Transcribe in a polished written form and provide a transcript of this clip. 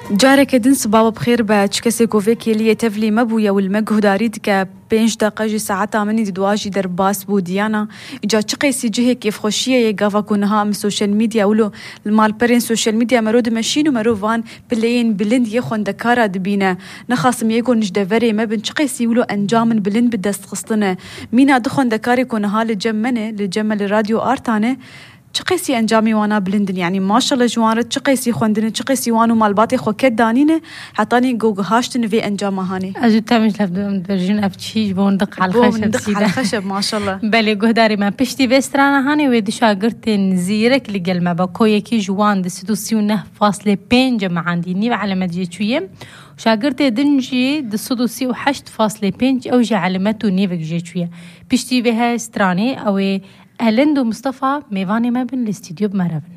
جارك دن صباح بخير بتشكسي كوفيك يلي تفلي مبويا والمجهود داريدك 5 دقائق ساعات مني دواجي درباس بوديانا إجا تشقيسي جهة كيف خوشية يقافا كونها من السوشيال ميديا ولو المال برين سوشيال ميديا مرود ماشين ومرو فان بلين بلند يخون دكارا دبينا نخاصم يكون نجدفري ما بنشقيسي ولو أنجام بلند بدست خصتنا مينا دخون دكاري كونها لجمنة لجمل الراديو آرتانة تشقيسي أنجامي وانا بلندن يعني ما شاء الله جوانة تشقيسي خوندن تشقيسي وانو مالباتي خو كدانينه حطاني جوج هاشتن في أنجام هاني أجوتا مش لفظ برجين أفتشيج بوندق على الخشب بوندق على الخشب ما شاء الله بله جهداري ما بشتي بسترانا هاني ودي شاقرتين زيرك لقلمة بكوية كي جوان دستوسيونه فاصلة بين جمع عندي نيب على مدية شوية شاقرتي دنجي دستوسي وحشت فاصلة بين أو علامته نيفك جيشوية بشتي بها استراني أو أهلندو مصطفى ميفاني ما بين الاستديو بمرابن